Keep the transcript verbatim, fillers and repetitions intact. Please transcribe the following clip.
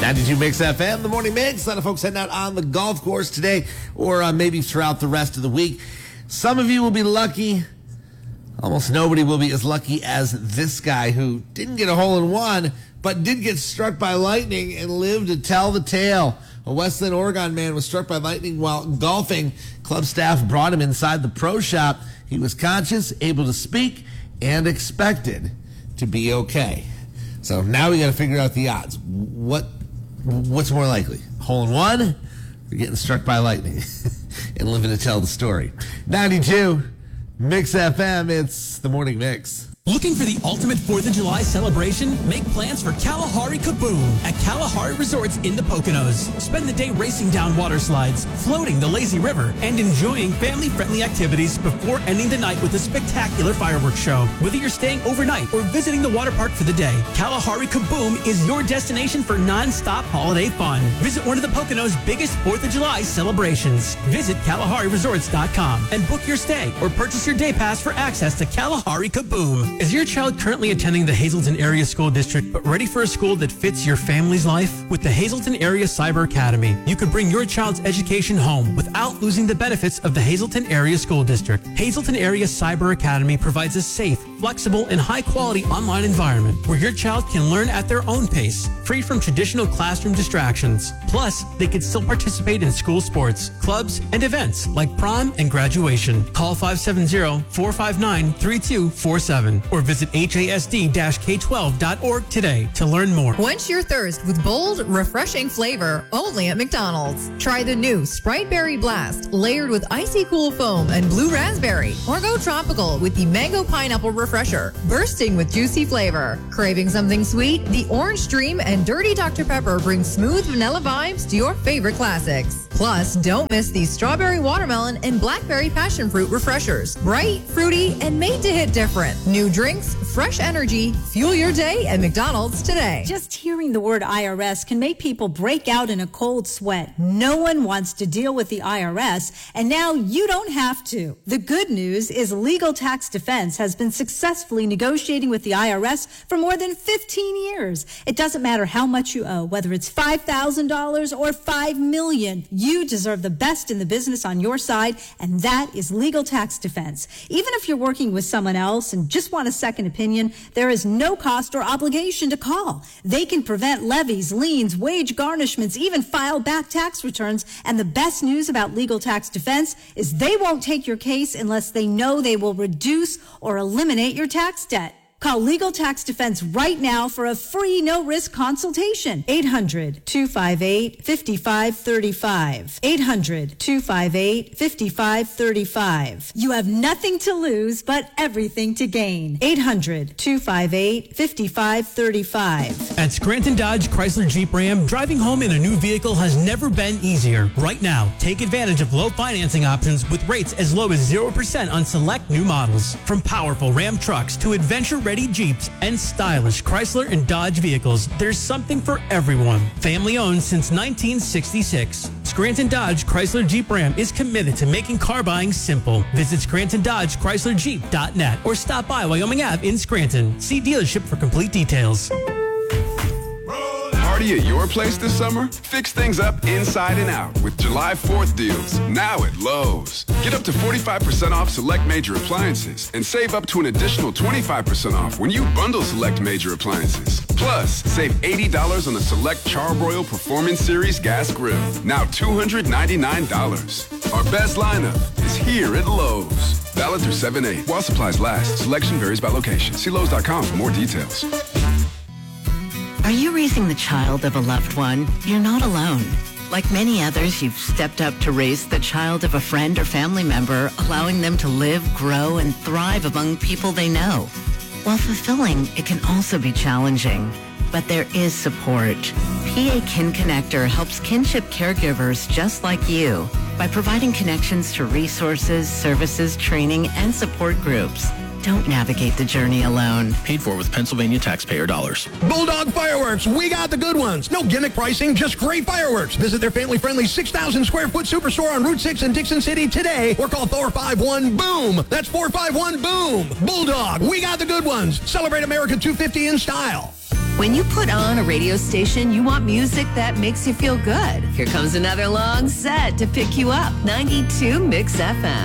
ninety-two Mix F M, the morning mix. A lot of folks heading out on the golf course today, or uh, maybe throughout the rest of the week. Some of you will be lucky. Almost nobody will be as lucky as this guy who didn't get a hole in one, but did get struck by lightning and lived to tell the tale. A Westland, Oregon man was struck by lightning while golfing. Club staff brought him inside the pro shop. He was conscious, able to speak, and expected to be okay. So now we got to figure out the odds. What What's more likely? Hole in one or getting struck by lightning and living to tell the story? ninety-two Mix F M, it's the morning mix. Looking for the ultimate fourth of July celebration? Make plans for Kalahari Kaboom at Kalahari Resorts in the Poconos. Spend the day racing down water slides, floating the lazy river, and enjoying family-friendly activities before ending the night with a spectacular fireworks show. Whether you're staying overnight or visiting the water park for the day, Kalahari Kaboom is your destination for non-stop holiday fun. Visit one of the Poconos' biggest fourth of July celebrations. Visit Kalahari Resorts dot com and book your stay or purchase your day pass for access to Kalahari Kaboom. Is your child currently attending the Hazleton Area School District, but ready for a school that fits your family's life? With the Hazleton Area Cyber Academy, you can bring your child's education home without losing the benefits of the Hazleton Area School District. Hazleton Area Cyber Academy provides a safe, flexible, and high-quality online environment where your child can learn at their own pace, free from traditional classroom distractions. Plus, they can still participate in school sports, clubs, and events like prom and graduation. Call five seven zero, four five nine, three two four seven or visit H A S D K twelve dot org today to learn more. Quench your thirst with bold, refreshing flavor only at McDonald's. Try the new Sprite Berry Blast, layered with icy cool foam and blue raspberry. Or go tropical with the Mango Pineapple Refresher, bursting with juicy flavor. Craving something sweet? The Orange Dream and Dirty Doctor Pepper bring smooth vanilla vibes to your favorite classics. Plus, don't miss the Strawberry Watermelon and Blackberry Passion Fruit Refreshers. Bright, fruity, and made to hit different. New drinks, fresh energy. Fuel your day at McDonald's today. Just hearing the word I R S can make people break out in a cold sweat. No one wants to deal with the I R S, and now you don't have to. The good news is Legal Tax Defense has been successfully negotiating with the I R S for more than fifteen years. It doesn't matter how much you owe, whether it's five thousand dollars or five million dollars. You deserve the best in the business on your side, and that is Legal Tax Defense. Even if you're working with someone else and just want a second opinion, there is no cost or obligation to call. They can prevent levies, liens, wage garnishments, even file back tax returns. And the best news about Legal Tax Defense is they won't take your case unless they know they will reduce or eliminate your tax debt. Call Legal Tax Defense right now for a free no-risk consultation. eight hundred, two five eight, five five three five. eight hundred, two five eight, five five three five. You have nothing to lose, but everything to gain. eight hundred, two five eight, five five three five. At Scranton Dodge Chrysler Jeep Ram, driving home in a new vehicle has never been easier. Right now, take advantage of low financing options with rates as low as zero percent on select new models. From powerful Ram trucks to adventure-ready Jeeps and stylish Chrysler and Dodge vehicles, there's something for everyone. Family owned since nineteen sixty-six. Scranton Dodge Chrysler Jeep Ram is committed to making car buying simple. Visit Scranton Dodge Chrysler Jeep dot net or stop by Wyoming Avenue in Scranton. See dealership for complete details. Party at your place this summer? Fix things up inside and out with July fourth deals, now at Lowe's. Get up to forty-five percent off select major appliances and save up to an additional twenty-five percent off when you bundle select major appliances. Plus, save eighty dollars on the select Charbroil Performance Series gas grill, now two hundred ninety-nine dollars. Our best lineup is here at Lowe's. Valid through seven eight. While supplies last, selection varies by location. See Lowe's dot com for more details. Are you raising the child of a loved one? You're not alone. Like many others, you've stepped up to raise the child of a friend or family member, allowing them to live, grow, and thrive among people they know. While fulfilling, it can also be challenging. But there is support. P A Kin Connector helps kinship caregivers just like you by providing connections to resources, services, training, and support groups. Don't navigate the journey alone. Paid for with Pennsylvania taxpayer dollars. Bulldog Fireworks, we got the good ones. No gimmick pricing, just great fireworks. Visit their family-friendly six thousand square foot superstore on Route six in Dixon City today or call four five one BOOM. That's four five one BOOM. Bulldog, we got the good ones. Celebrate America two fifty in style. When you put on a radio station, you want music that makes you feel good. Here comes another long set to pick you up. ninety-two Mix F M.